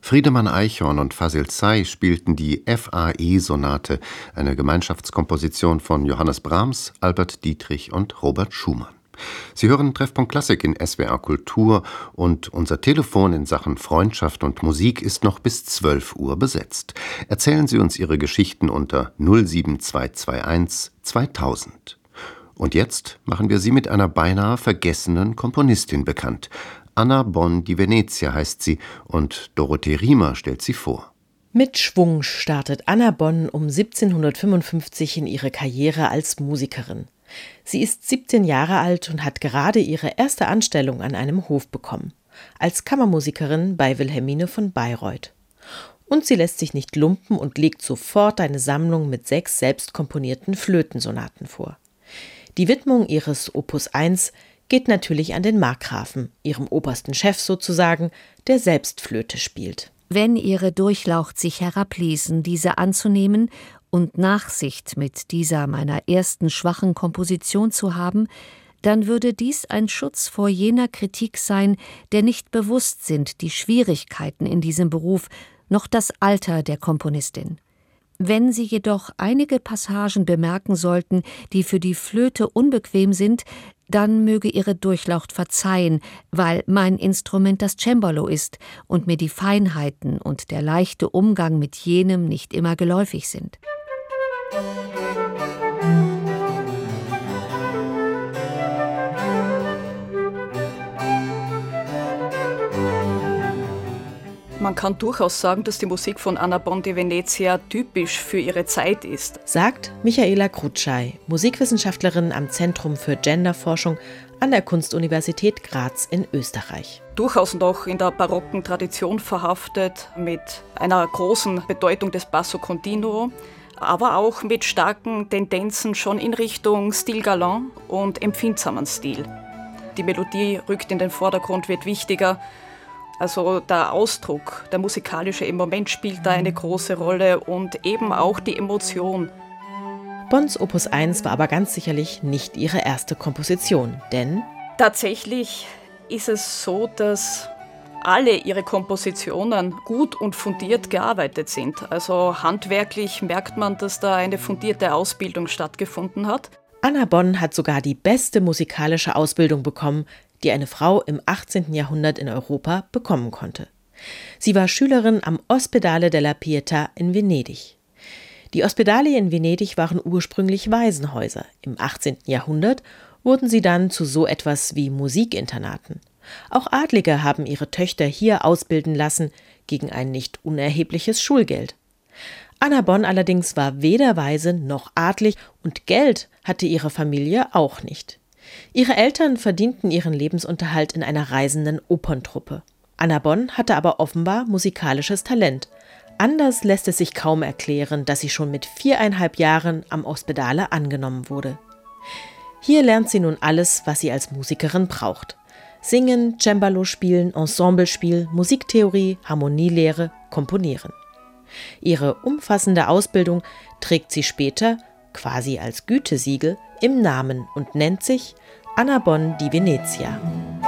Friedemann Eichhorn und Fazil Say spielten die FAE-Sonate, eine Gemeinschaftskomposition von Johannes Brahms, Albert Dietrich und Robert Schumann. Sie hören Treffpunkt Klassik in SWR Kultur und unser Telefon in Sachen Freundschaft und Musik ist noch bis 12 Uhr besetzt. Erzählen Sie uns Ihre Geschichten unter 07221 2000. Und jetzt machen wir Sie mit einer beinahe vergessenen Komponistin bekannt. Anna Bonn di Venezia heißt sie und Dorothee Riemer stellt sie vor. Mit Schwung startet Anna Bonn um 1755 in ihre Karriere als Musikerin. Sie ist 17 Jahre alt und hat gerade ihre erste Anstellung an einem Hof bekommen, als Kammermusikerin bei Wilhelmine von Bayreuth. Und sie lässt sich nicht lumpen und legt sofort eine Sammlung mit 6 selbst komponierten Flötensonaten vor. Die Widmung ihres Opus 1 geht natürlich an den Markgrafen, ihrem obersten Chef sozusagen, der selbst Flöte spielt. Wenn ihre Durchlaucht sich herabließen, diese anzunehmen und Nachsicht mit dieser meiner ersten schwachen Komposition zu haben, dann würde dies ein Schutz vor jener Kritik sein, der nicht bewusst sind die Schwierigkeiten in diesem Beruf, noch das Alter der Komponistin. Wenn Sie jedoch einige Passagen bemerken sollten, die für die Flöte unbequem sind, dann möge Ihre Durchlaucht verzeihen, weil mein Instrument das Cembalo ist und mir die Feinheiten und der leichte Umgang mit jenem nicht immer geläufig sind. Man kann durchaus sagen, dass die Musik von Anna Bonn di Venezia typisch für ihre Zeit ist, sagt Michaela Krutschay, Musikwissenschaftlerin am Zentrum für Genderforschung an der Kunstuniversität Graz in Österreich. Durchaus noch in der barocken Tradition verhaftet, mit einer großen Bedeutung des Basso Continuo, aber auch mit starken Tendenzen schon in Richtung Stil galant und empfindsamen Stil. Die Melodie rückt in den Vordergrund, wird wichtiger. Also der Ausdruck, der musikalische Moment spielt da eine große Rolle und eben auch die Emotion. Bonns Opus 1 war aber ganz sicherlich nicht ihre erste Komposition, denn tatsächlich ist es so, dass alle ihre Kompositionen gut und fundiert gearbeitet sind. Also handwerklich merkt man, dass da eine fundierte Ausbildung stattgefunden hat. Anna Bonn hat sogar die beste musikalische Ausbildung bekommen, die eine Frau im 18. Jahrhundert in Europa bekommen konnte. Sie war Schülerin am Ospedale della Pietà in Venedig. Die Ospedali in Venedig waren ursprünglich Waisenhäuser. Im 18. Jahrhundert wurden sie dann zu so etwas wie Musikinternaten. Auch Adlige haben ihre Töchter hier ausbilden lassen, gegen ein nicht unerhebliches Schulgeld. Anna Bonn allerdings war weder Waise noch adlig und Geld hatte ihre Familie auch nicht. Ihre Eltern verdienten ihren Lebensunterhalt in einer reisenden Operntruppe. Anna Bonn hatte aber offenbar musikalisches Talent. Anders lässt es sich kaum erklären, dass sie schon mit 4,5 Jahren am Ospedale angenommen wurde. Hier lernt sie nun alles, was sie als Musikerin braucht. Singen, Cembalo spielen, Ensemblespiel, Musiktheorie, Harmonielehre, Komponieren. Ihre umfassende Ausbildung trägt sie später, quasi als Gütesiegel, im Namen und nennt sich Anna Bonn di Venezia.